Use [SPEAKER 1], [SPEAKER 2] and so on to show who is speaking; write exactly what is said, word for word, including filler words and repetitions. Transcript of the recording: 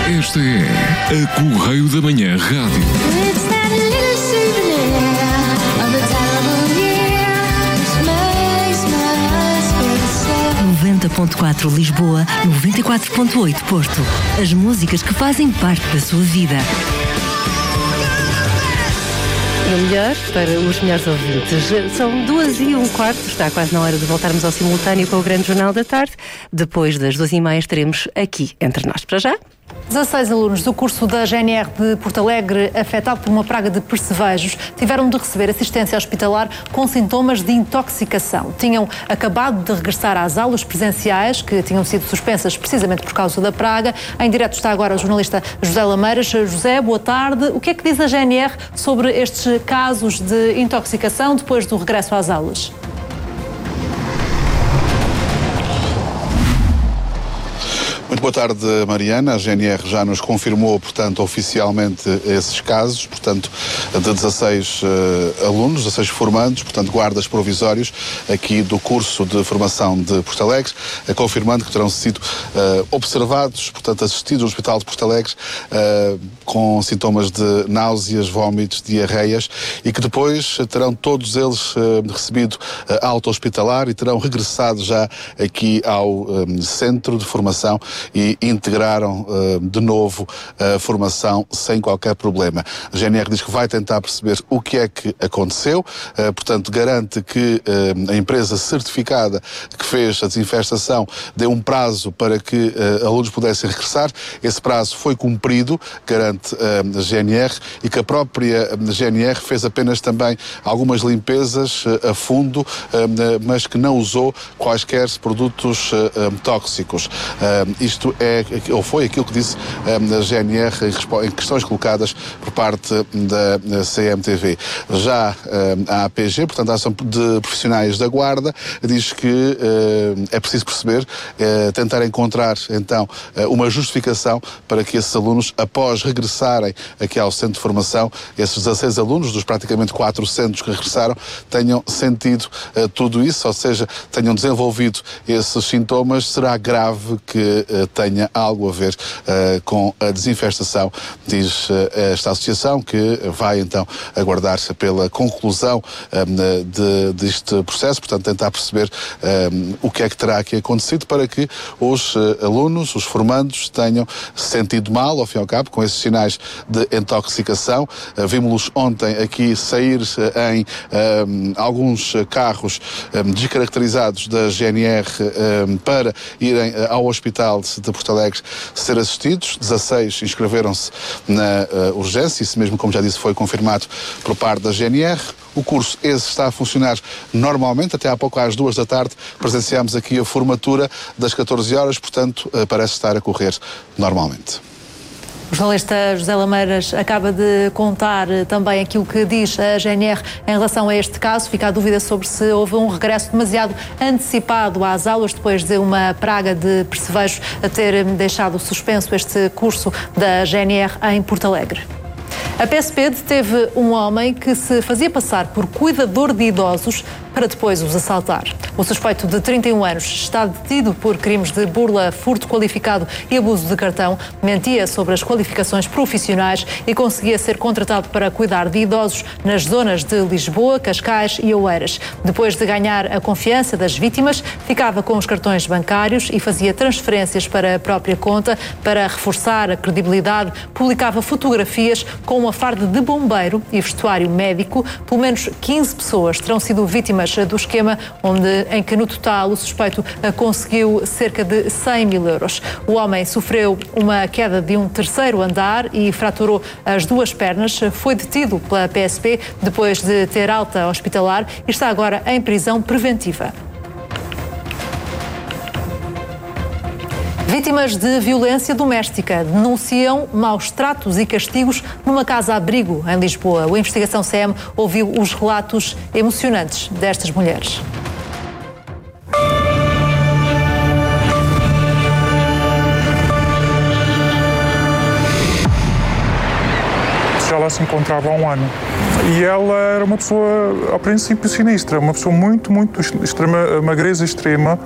[SPEAKER 1] Esta é a Correio da Manhã Rádio.
[SPEAKER 2] noventa ponto quatro Lisboa, noventa e quatro ponto oito Porto. As músicas que fazem parte da sua vida.
[SPEAKER 3] E o melhor para os melhores ouvintes. São duas e um quarto, está quase na hora de voltarmos ao simultâneo com o Grande Jornal da Tarde. Depois das duas e meia estaremos aqui entre nós. Para já.
[SPEAKER 4] dezasseis alunos do curso da G N R de Porto Alegre, afetado por uma praga de percevejos, tiveram de receber assistência hospitalar com sintomas de intoxicação. Tinham acabado de regressar às aulas presenciais, que tinham sido suspensas precisamente por causa da praga. Em direto está agora o jornalista José Lameiras. José, boa tarde. O que é que diz a G N R sobre estes casos de intoxicação depois do regresso às aulas?
[SPEAKER 5] Muito boa tarde, Mariana. A G N R já nos confirmou, portanto, oficialmente esses casos, portanto, de dezasseis uh, alunos, dezasseis formandos, portanto, guardas provisórios aqui do curso de formação de Porto Alegre, uh, confirmando que terão sido uh, observados, portanto, assistidos no Hospital de Porto Alegre uh, com sintomas de náuseas, vômitos, diarreias e que depois terão todos eles uh, recebido uh, alta hospitalar e terão regressado já aqui ao um, centro de formação e integraram uh, de novo a formação sem qualquer problema. A G N R diz que vai tentar perceber o que é que aconteceu, uh, portanto garante que uh, a empresa certificada que fez a desinfestação deu um prazo para que uh, alunos pudessem regressar. Esse prazo foi cumprido, garante uh, a G N R, e que a própria G N R fez apenas também algumas limpezas uh, a fundo, uh, mas que não usou quaisquer produtos uh, um, tóxicos. Uh, Isto é, ou foi aquilo que disse um, a G N R em, em questões colocadas por parte da C M T V. Já um, a A P G, portanto a Ação de Profissionais da Guarda, diz que uh, é preciso perceber, uh, tentar encontrar então uh, uma justificação para que esses alunos, após regressarem aqui ao centro de formação, esses dezasseis alunos, dos praticamente quatrocentos que regressaram, tenham sentido uh, tudo isso, ou seja, tenham desenvolvido esses sintomas. Será grave que uh, tenha algo a ver uh, com a desinfestação, diz uh, esta associação, que vai então aguardar-se pela conclusão um, de, deste processo, portanto tentar perceber um, o que é que terá aqui acontecido para que os uh, alunos, os formandos, tenham sentido mal, ao fim e ao cabo, com esses sinais de intoxicação. Uh, vimos-los ontem aqui sair uh, em um, alguns carros um, descaracterizados da G N R um, para irem uh, ao hospital de Porto Alegre ser assistidos. dezasseis inscreveram-se na uh, urgência, isso mesmo, como já disse, foi confirmado por parte da G N R. O curso esse está a funcionar normalmente, até há pouco às duas da tarde presenciámos aqui a formatura das catorze horas, portanto uh, parece estar a correr normalmente.
[SPEAKER 4] O jornalista José Lameiras acaba de contar também aquilo que diz a G N R em relação a este caso. Fica a dúvida sobre se houve um regresso demasiado antecipado às aulas depois de uma praga de percevejos a ter deixado suspenso este curso da G N R em Porto Alegre. A P S P deteve um homem que se fazia passar por cuidador de idosos para depois os assaltar. O suspeito de trinta e um anos está detido por crimes de burla, furto qualificado e abuso de cartão. Mentia sobre as qualificações profissionais e conseguia ser contratado para cuidar de idosos nas zonas de Lisboa, Cascais e Oeiras. Depois de ganhar a confiança das vítimas, ficava com os cartões bancários e fazia transferências para a própria conta. Para reforçar a credibilidade, publicava fotografias com uma farda de bombeiro e vestuário médico. Pelo menos quinze pessoas terão sido vítimas do esquema, onde, em que no total o suspeito conseguiu cerca de cem mil euros. O homem sofreu uma queda de um terceiro andar e fraturou as duas pernas. Foi detido pela P S P depois de ter alta hospitalar e está agora em prisão preventiva. Vítimas de violência doméstica denunciam maus tratos e castigos numa casa-abrigo em Lisboa. A Investigação C M ouviu os relatos emocionantes destas mulheres.
[SPEAKER 6] Já lá se encontrava há um ano. E ela era uma pessoa, ao princípio, sinistra, uma pessoa muito, muito extrema, magreza extrema,